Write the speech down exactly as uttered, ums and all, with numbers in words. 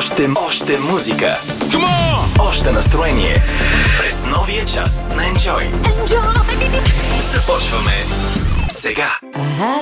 Още, още музика. Come on! Още настроение. През новия час на Enjoy. Enjoy. Започваме сега.